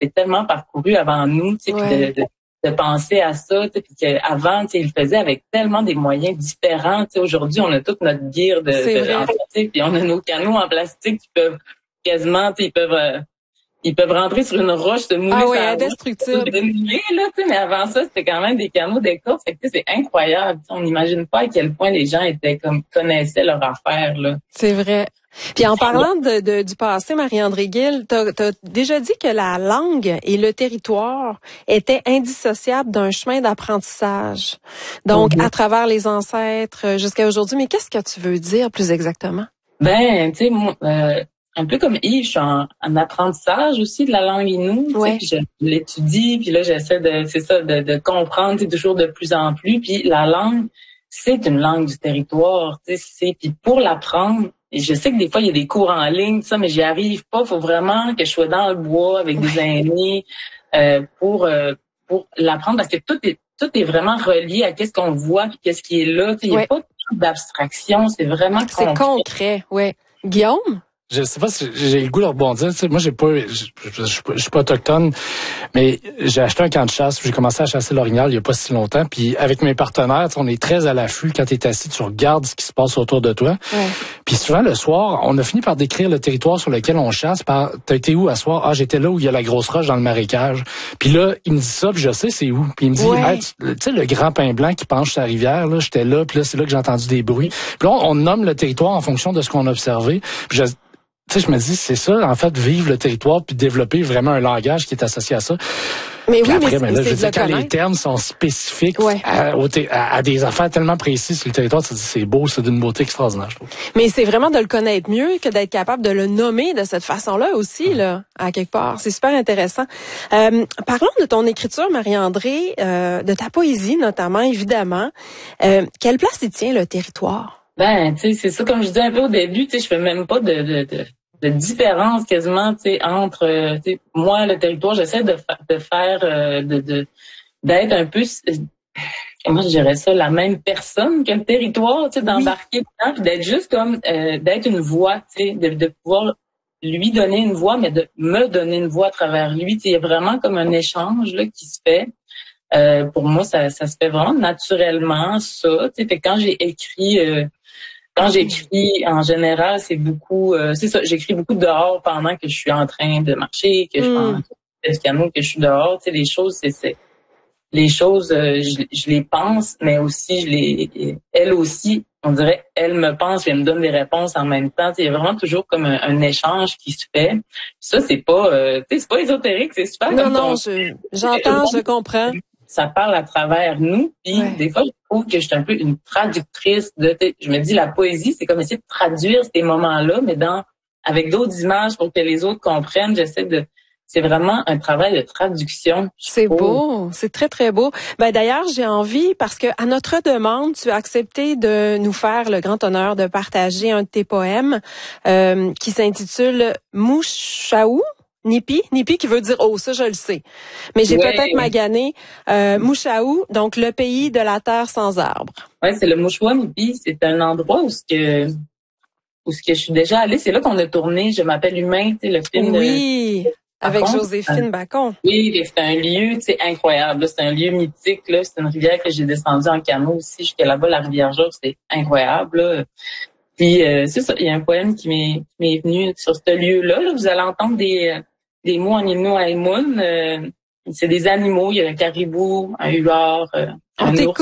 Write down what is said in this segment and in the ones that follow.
s'est tellement parcouru avant nous, tu sais, puis de penser à ça, tu sais, puis qu'avant, tu sais, ils le faisaient avec tellement des moyens différents. Tu sais, aujourd'hui, on a toute notre gear en plastique, puis on a nos canaux en plastique qui peuvent quasiment, tu sais, ils peuvent rentrer sur une roche, se mouler sur la indestructible. Là, tu sais, mais avant ça, c'était quand même des canaux d'écorce. Fait que, tu sais, c'est incroyable. Tu sais, on n'imagine pas à quel point les gens étaient connaissaient leur affaire, là. C'est vrai. Puis en parlant du passé, Marie-André Gill, t'as déjà dit que la langue et le territoire étaient indissociables d'un chemin d'apprentissage. Donc, à travers les ancêtres jusqu'à aujourd'hui. Mais qu'est-ce que tu veux dire plus exactement? Ben, tu sais, moi, un peu comme Yves, je suis en apprentissage aussi de la langue Innu, ouais. Puis je l'étudie, puis là j'essaie de comprendre toujours de plus en plus. Puis la langue, c'est une langue du territoire, puis pour l'apprendre, je sais que des fois il y a des cours en ligne, ça, mais j'y arrive pas. Faut vraiment que je sois dans le bois avec des aînés pour l'apprendre, parce que tout est vraiment relié à qu'est-ce qu'on voit puis qu'est-ce qui est là. Il y a pas d'abstraction, c'est vraiment concret. C'est concret, ouais. Guillaume? Je sais pas si j'ai le goût de rebondir. Tu sais, moi, je suis pas autochtone, mais j'ai acheté un camp de chasse. J'ai commencé à chasser l'orignal il y a pas si longtemps. Puis avec mes partenaires, on est très à l'affût. Quand tu es assis, tu regardes ce qui se passe autour de toi. Ouais. Puis souvent, le soir, on a fini par décrire le territoire sur lequel on chasse. T'as été où à soir? Ah, j'étais là où il y a la grosse roche dans le marécage. Puis là, il me dit ça, puis je sais c'est où. Puis il me dit, hey, tu sais, le grand pin blanc qui penche sa rivière, là, j'étais là, puis là, c'est là que j'ai entendu des bruits. Puis là, on nomme le territoire en fonction de ce qu'on a observé. Puis tu sais, je me dis, c'est ça, en fait, vivre le territoire puis développer vraiment un langage qui est associé à ça. Mais puis oui, après, mais là, je veux dire, quand connaître. les termes sont spécifiques à des affaires tellement précises sur le territoire, tu te dis, c'est beau, c'est d'une beauté extraordinaire, je trouve. Mais c'est vraiment de le connaître mieux que d'être capable de le nommer de cette façon-là aussi, là, à quelque part. C'est super intéressant. Parlons de ton écriture, Marie-André, de ta poésie notamment, évidemment. Quelle place y tient le territoire? Ben, tu sais, c'est ça, comme je disais un peu au début, tu sais, je fais même pas de différence quasiment, tu sais, entre, tu sais, moi, le territoire, j'essaie d'être un peu, comment je dirais ça, la même personne que le territoire, tu sais, d'embarquer dedans, puis d'être juste comme, d'être une voix, tu sais, de pouvoir lui donner une voix, mais de me donner une voix à travers lui. Tu sais, il y a vraiment comme un échange, là, qui se fait. Pour moi, ça se fait vraiment naturellement, ça. Tu sais, fait que quand j'écris, en général, c'est beaucoup, c'est ça, j'écris beaucoup dehors pendant que je suis en train de marcher, que je fais un canot, que je suis dehors. Tu sais, les choses, je les pense, mais aussi, elle aussi, on dirait, elle me pense et elle me donne des réponses en même temps. Tu sais, il y a vraiment toujours comme un échange qui se fait. Ça, c'est pas, tu sais, c'est pas ésotérique, c'est super. Non, j'entends, je comprends. Ça parle à travers nous, puis des fois, je trouve que je suis un peu une traductrice je me dis, la poésie, c'est comme essayer de traduire ces moments-là, mais avec d'autres images pour que les autres comprennent. C'est vraiment un travail de traduction. C'est beau, c'est très, très beau. Ben, d'ailleurs, j'ai envie, parce que à notre demande, tu as accepté de nous faire le grand honneur de partager un de tes poèmes, qui s'intitule Mouchaou. Nipi qui veut dire ça je le sais. Mais j'ai peut-être magané Mouchaou, donc le pays de la terre sans arbres. Ouais, c'est le Mouchoua Nipi, c'est un endroit où je suis déjà allée, c'est là qu'on a tourné Je m'appelle humain, tu sais, le film avec Joséphine Bacon. Oui, c'est un lieu, tu sais, incroyable, c'est un lieu mythique là, c'est une rivière que j'ai descendue en canot aussi jusqu'à là-bas, la rivière Jaune, c'est incroyable là. Puis c'est ça, il y a un poème qui m'est venu sur ce lieu-là. Là, vous allez entendre des mots en Innu Aïmoun. C'est des animaux. Il y a un caribou, un huard, un ours.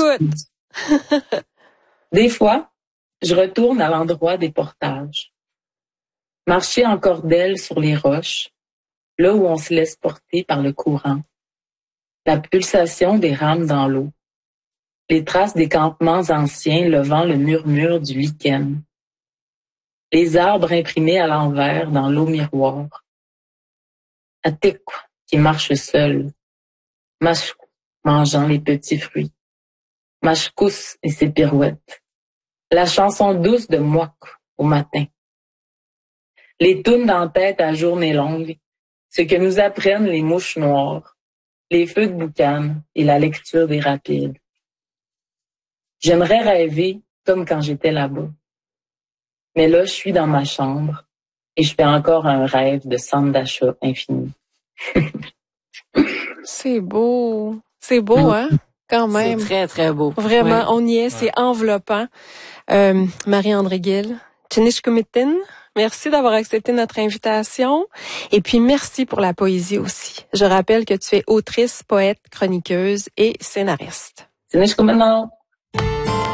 Des fois, je retourne à l'endroit des portages. Marcher en cordelle sur les roches, là où on se laisse porter par le courant. La pulsation des rames dans l'eau. Les traces des campements anciens levant le murmure du lichen. Les arbres imprimés à l'envers dans l'eau miroir. Atekwa qui marche seul. Mashkou mangeant les petits fruits. Mashkous et ses pirouettes. La chanson douce de Mouak au matin. Les tounes d'en-tête à journée longue. Ce que nous apprennent les mouches noires. Les feux de boucan et la lecture des rapides. J'aimerais rêver comme quand j'étais là-bas. Mais là, je suis dans ma chambre et je fais encore un rêve de centre d'achat infini. C'est beau. C'est beau, hein? Quand même. C'est très, très beau. Vraiment, ouais. on y est, c'est enveloppant. Marie-André Gill, Tchinishkumitin, merci d'avoir accepté notre invitation. Et puis, merci pour la poésie aussi. Je rappelle que tu es autrice, poète, chroniqueuse et scénariste. Tchinishkumitin.